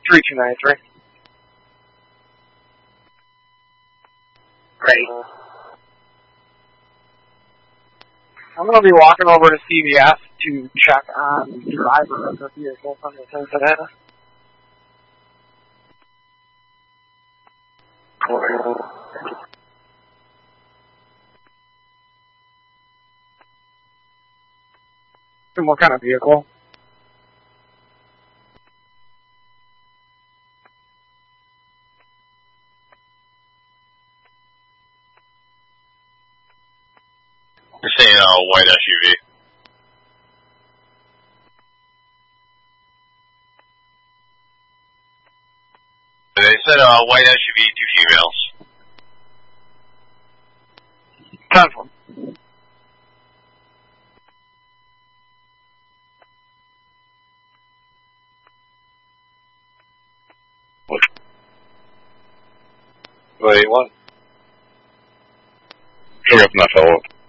3293. Great. I'm going to be walking over to CVS to check on the driver of the vehicle from this incident. And what kind of vehicle? You're saying white SUV. They said white SUV, 2 females. 10 of them. Wait, what? Show me up from that fellow.